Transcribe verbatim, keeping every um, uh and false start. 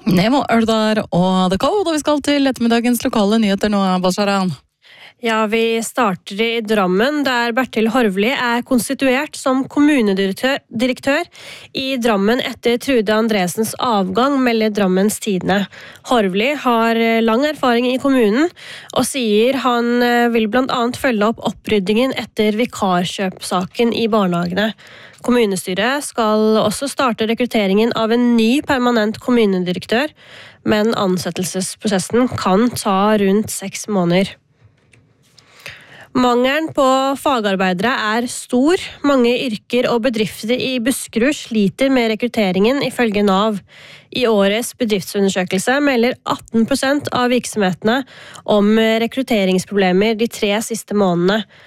Nemo Ørdar og The Code, og vi skal til ettermiddagens lokale nyheter nå, Basharan. Ja, vi starter i Drammen, der Bertil Horvli er konstituert som kommunedirektør direktør i Drammen etter Trude Andresens avgang, melder Drammens Tidende. Horvli har lang erfaring i kommunen, og sier han vil blant annet følge opp oppryddingen etter vikarkjøpsaken i barnehagene. Kommunestyret skal også starte rekrutteringen av en ny permanent kommunedirektør, men ansettelsesprosessen kan ta rundt seks måneder. Mangelen på fagarbeidere er stor. Mange yrker og bedrifter i Buskerud sliter med rekrutteringen ifølge Nav. I årets bedriftsundersøkelse melder atten prosent av virksomhetene om rekrutteringsproblemer de tre siste månedene.